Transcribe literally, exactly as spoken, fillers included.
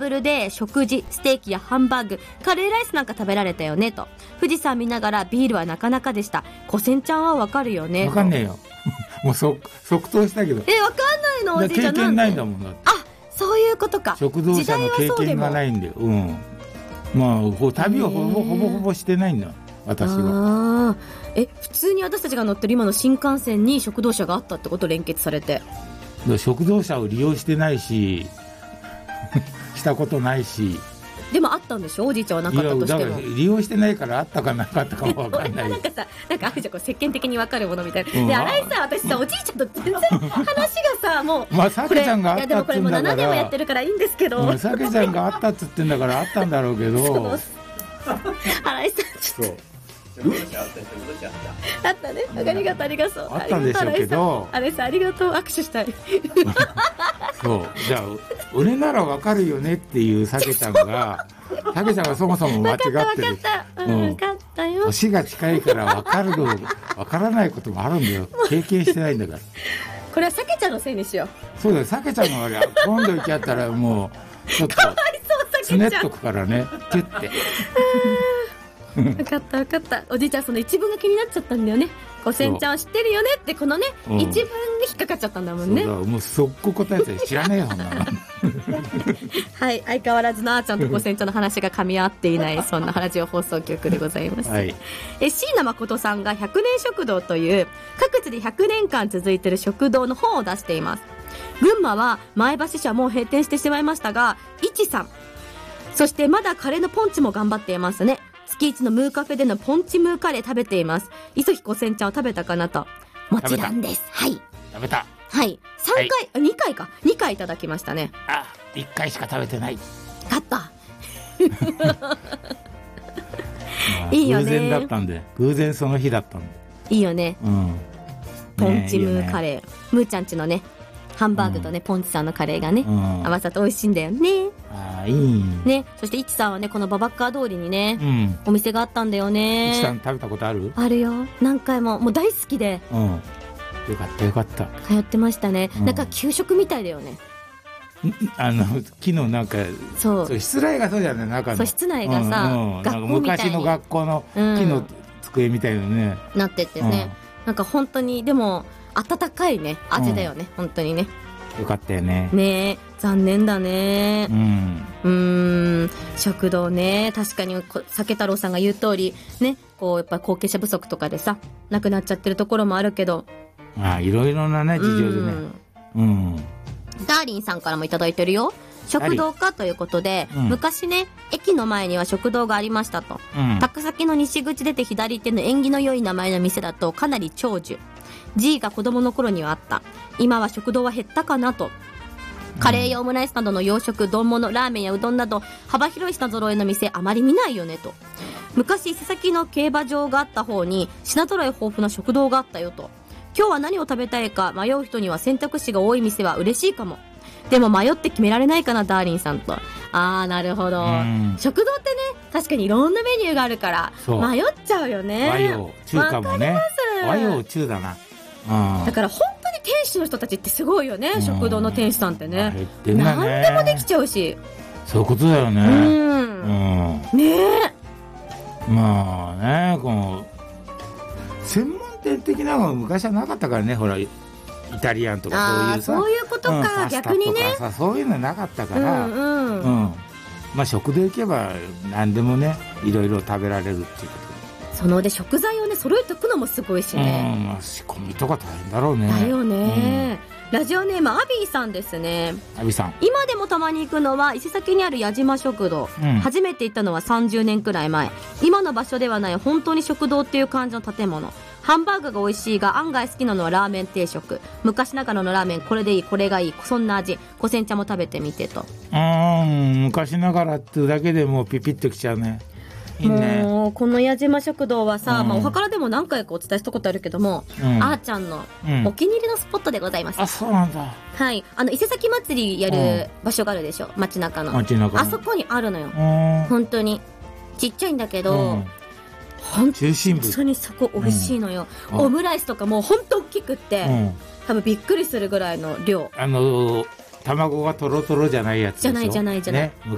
ブルで食事、ステーキやハンバーグ、カレーライスなんか食べられたよねと。富士山見ながらビールはなかなかでした。コセンちゃんはわかるよね。 わかんねえよもう即即答したけど。 え、わかんないの？おじいちゃん経験ないんだもんだって。 あ、そういうことか。 食堂車の経験がないんだよ。うん。まあこう旅をほぼほぼほぼしてないんだ私は。 あ、え、普通に私たちが乗ってる今の新幹線に食堂車があったってこと？連結されて。 食堂車を利用してないししたことないし。 でもあったんでしょ、おじいちゃんはなかったとしても。 いやだから利用してないからあったかなかったかも分かんないなんかさ、なんかあるじゃん、こう世間的に分かるものみたいな、うん、で新井さん、私さ、おじいちゃんと全然話がさもうまあさけちゃんがあったっつってんだから。いやでもこれもうななねんもやってるからいいんですけど、 うん、さけちゃんがあったっつってんだからあったんだろうけど新井さんちょっとあったね、ありがとうありがとう、 あったんでしょうけど、 あれさ、ありがとう、握手したいそうじゃあ俺なら分かるよねっていうさけちゃんがさけちゃんがそもそも間違ってる。 分かった分かった、うん、分かったよ。 年が近いから分かるの分からないこともあるんだよ。経験してないんだから。 これはさけちゃんのせいにしよう。 そうだよ、さけちゃんが悪い。今度行きゃったらもうちょっとかわいそう、さけちゃんつねっとくからね、キュッて分かった分かった。おじいちゃんその一文が気になっちゃったんだよね。コセンちゃん知ってるよねってこのね、うん、一文に引っかかっちゃったんだもんね。 そうだ、もう速攻答えて知らねえよそんなのはい、相変わらずのあーちゃんとコセンちゃんの話が噛み合っていないそんなラジオ放送局でございます、はい、え椎名誠さんがひゃくねん食堂という各地でひゃくねんかん続いている食堂の本を出しています。群馬は前橋市はもう閉店してしまいましたが、いちさん、そしてまだカレーのポンチも頑張っていますね。月一のムーカフェでのポンチムーカレー食べています。磯木コセンちゃんは食べたかなと。もちろんです。はい。 食べた。 はい。さんかい、はい、にかいか。にかいいただきましたね。 あ、いっかいしか食べてない。 勝った。いいよね。 偶然だったんで。偶然その日だったんで。 いいよね。 うん。 ポンチムーカレー。ね、いいね、ムーちゃんちのね。ハンバーグとね、うん、ポンチさんのカレーがね、うん、合わさって美味しいんだよね。 ああ、いいね。そしていちさんはね、このババッカー通りにね、うん、お店があったんだよね。 いちさん食べたことある？ あるよ、何回も。もう大好きで、 うん、よかったよかった。 通ってましたね、うん、なんか給食みたいだよね。 あの木のなんか、そう、そう室内がそうじゃない、中のそう室内がさ、うんうん、学校みたいに昔の学校の木の机みたいなね、 うん、なっててね、うん、なんか本当にでも温かいね味だよね、うん、本当にね。 よかったよね。 ねえ、残念だね。うん。うーん、食堂ね、確かに酒太郎さんが言う通りね、こうやっぱ後継者不足とかでさ、なくなっちゃってるところもあるけど。 ああ、いろいろなね事情でね。うん。うん、 ダーリンさんからもいただいてるよ。食堂かということで、うん、昔ね、駅の前には食堂がありましたと。うん、高崎の西口出て左手の縁起の良い名前の店だとかなり長寿。G が子供の頃にはあった。今は食堂は減ったかなと。カレーやオムライスなどの洋食、丼物、ラーメンやうどんなど幅広い品揃えの店あまり見ないよねと。昔伊勢崎の競馬場があった方に品揃え豊富な食堂があったよと。今日は何を食べたいか迷う人には選択肢が多い店は嬉しいかも。でも迷って決められないかな、ダーリンさんと。あー、なるほど。食堂ってね、確かにいろんなメニューがあるから迷っちゃうよね。 和洋中華もね。和洋中だな。 だから本当に店主の人たちってすごいよね、うん、食堂の店主さんってね、ね、何でもできちゃうし。 そういうことだよね。うん、うん、 ねえ、 まあね、この専門店的なのが昔はなかったからね。ほらイタリアンとかそういうさ、 そういうことか、うん、逆にね、 そういうのなかったから、うんうんうん、まあ食堂行けば何でもね、いろいろ食べられるっていうこと。 そので食材をね揃えておくのもすごいしね、 うん、まあ、仕込みとか大変だろうね。 だよね、うん、ラジオネームアビーさんですね。 アビーさん、 今でもたまに行くのは伊勢崎にある矢島食堂、うん、初めて行ったのはさんじゅうねんくらい前。今の場所ではない本当に食堂っていう感じの建物。ハンバーグが美味しいが案外好きなのはラーメン定食。昔ながらのラーメン、これでいいこれがいい、そんな味。コセンちゃんも食べてみてと。 うーん、昔ながらっていうだけでもうピピッときちゃうね。いいね。 もうこの矢島食堂はさ、うん、まあ、おはからでも何回かお伝えしたことあるけども、うん、あーちゃんのお気に入りのスポットでございます、うん、 あ、そうなんだ。 はい、あの伊勢崎祭りやる場所があるでしょ、街中の。 街中のあそこにあるのよ。本当にちっちゃいんだけど、うん、本当にそこ美味しいのよ、うん、オムライスとかも本当大きくって、うん、多分びっくりするぐらいの量。 あのー、卵がトロトロじゃないやつでしょ。 じゃないじゃないじゃない、ね、